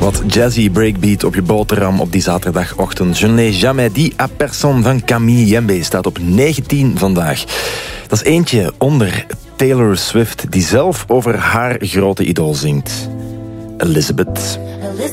Wat jazzy breakbeat op je boterham op die zaterdagochtend. Je n'ai jamais dit à personne van Camille Jembe staat op 19 vandaag. Dat is eentje onder Taylor Swift, die zelf over haar grote idool zingt. Elizabeth.